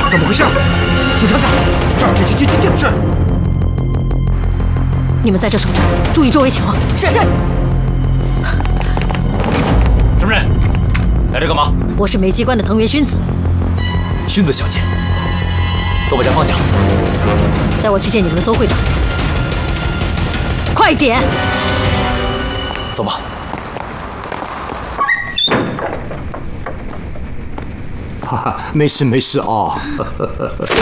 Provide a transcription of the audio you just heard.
怎么回事？去看看。去！是。 你们在这守着，注意周围情况。 是。 什么人？来这干嘛？ 我是梅机关的藤原薰子。 薰子小姐，都把枪放下。 带我去见你们的邹会长。快点！ 走吧。 哈哈，没事啊。